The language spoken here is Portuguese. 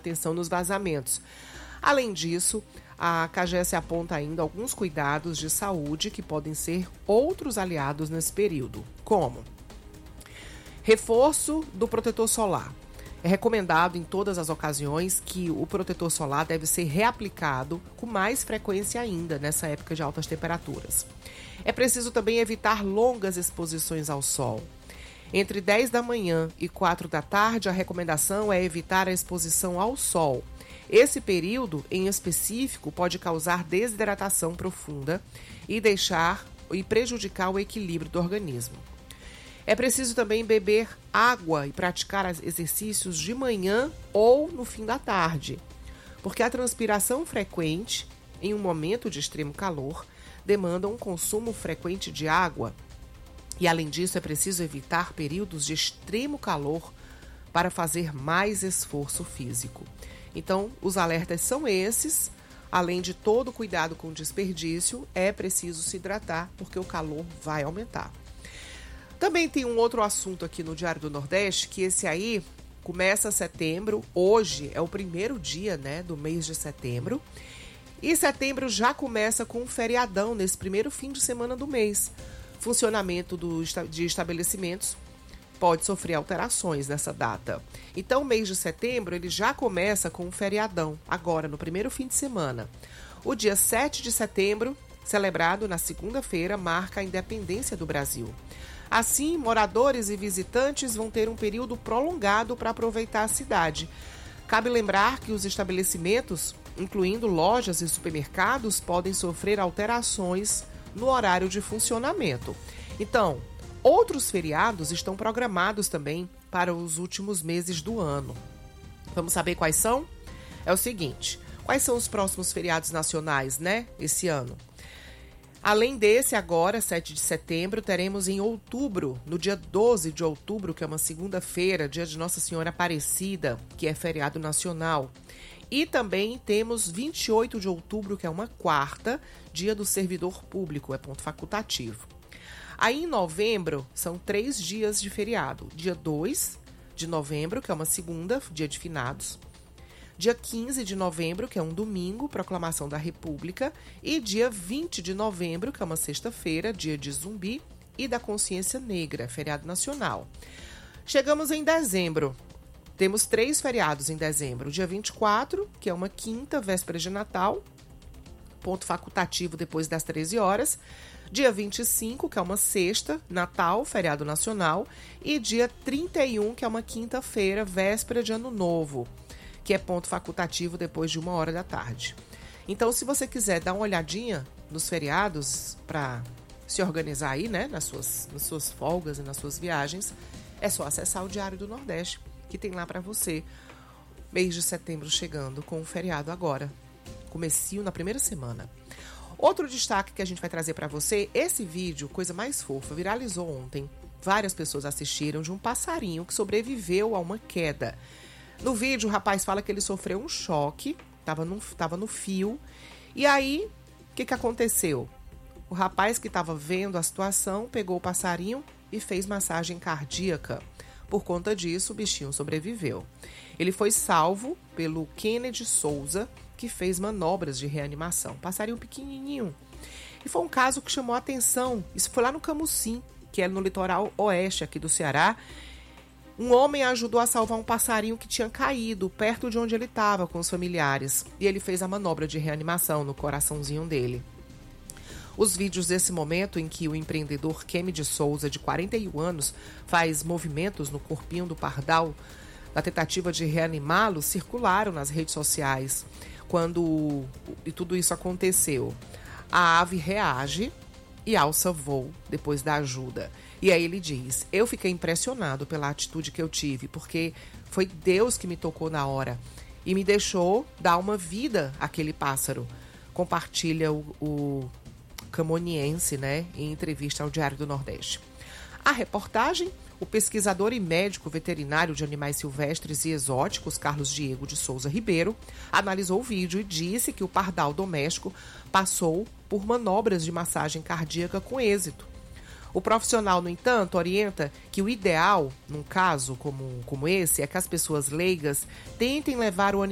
atenção nos vazamentos. Além disso, a CAGES aponta ainda alguns cuidados de saúde que podem ser outros aliados nesse período, como reforço do protetor solar. É recomendado em todas as ocasiões que o protetor solar deve ser reaplicado com mais frequência ainda nessa época de altas temperaturas. É preciso também evitar longas exposições ao sol. Entre 10 da manhã e 4 da tarde, a recomendação é evitar a exposição ao sol. Esse período, em específico, pode causar desidratação profunda e prejudicar o equilíbrio do organismo. É preciso também beber água e praticar exercícios de manhã ou no fim da tarde, porque a transpiração frequente, em um momento de extremo calor, demanda um consumo frequente de água. E, além disso, é preciso evitar períodos de extremo calor para fazer mais esforço físico. Então, os alertas são esses. Além de todo o cuidado com o desperdício, é preciso se hidratar, porque o calor vai aumentar. Também tem um outro assunto aqui no Diário do Nordeste, que esse aí começa setembro. Hoje é o primeiro dia, do mês de setembro. E setembro já começa com um feriadão nesse primeiro fim de semana do mês. Funcionamento de estabelecimentos pode sofrer alterações nessa data. Então, o mês de setembro ele já começa com um feriadão, agora no primeiro fim de semana. O dia 7 de setembro, celebrado na segunda-feira, marca a independência do Brasil. Assim, moradores e visitantes vão ter um período prolongado para aproveitar a cidade. Cabe lembrar que os estabelecimentos, incluindo lojas e supermercados, podem sofrer alterações no horário de funcionamento. Então, outros feriados estão programados também para os últimos meses do ano. Vamos saber quais são? É o seguinte, quais são os próximos feriados nacionais, esse ano? Além desse, agora, 7 de setembro, teremos em outubro, no dia 12 de outubro, que é uma segunda-feira, dia de Nossa Senhora Aparecida, que é feriado nacional. E também temos 28 de outubro, que é uma quarta, dia do servidor público, é ponto facultativo. Aí em novembro, são 3 dias de feriado. Dia 2 de novembro, que é uma segunda, dia de finados. Dia 15 de novembro, que é um domingo, proclamação da República. E dia 20 de novembro, que é uma sexta-feira, dia de Zumbi e da Consciência Negra, feriado nacional. Chegamos em dezembro. Temos 3 feriados em dezembro. Dia 24, que é uma quinta, véspera de Natal, ponto facultativo depois das 13 horas. Dia 25, que é uma sexta, Natal, feriado nacional. E dia 31, que é uma quinta-feira, véspera de Ano Novo, que é ponto facultativo depois de 1h da tarde. Então, se você quiser dar uma olhadinha nos feriados para se organizar aí, nas suas folgas e nas suas viagens, é só acessar o Diário do Nordeste, que tem lá para você. Mês de setembro chegando com o feriado agora. Comecinho na primeira semana. Outro destaque que a gente vai trazer para você, esse vídeo, coisa mais fofa, viralizou ontem. Várias pessoas assistiram, de um passarinho que sobreviveu a uma queda. No vídeo, o rapaz fala que ele sofreu um choque, estava no fio. E aí, o que aconteceu? O rapaz que estava vendo a situação pegou o passarinho e fez massagem cardíaca. Por conta disso, o bichinho sobreviveu. Ele foi salvo pelo Kennedy Souza, que fez manobras de reanimação. Passarinho pequenininho. E foi um caso que chamou a atenção. Isso foi lá no Camusim, que é no litoral oeste aqui do Ceará. Um homem ajudou a salvar um passarinho que tinha caído perto de onde ele estava com os familiares. E ele fez a manobra de reanimação no coraçãozinho dele. Os vídeos desse momento em que o empreendedor Kennedy Souza, de 41 anos, faz movimentos no corpinho do pardal, na tentativa de reanimá-lo, circularam nas redes sociais. Quando tudo isso aconteceu, a ave reage e alça voo depois da ajuda. E aí ele diz: eu fiquei impressionado pela atitude que eu tive, porque foi Deus que me tocou na hora e me deixou dar uma vida àquele pássaro. Compartilha o camoniense, em entrevista ao Diário do Nordeste. A reportagem, o pesquisador e médico veterinário de animais silvestres e exóticos, Carlos Diego de Souza Ribeiro, analisou o vídeo e disse que o pardal doméstico passou por manobras de massagem cardíaca com êxito. O profissional, no entanto, orienta que o ideal, num caso como esse, é que as pessoas leigas tentem levar o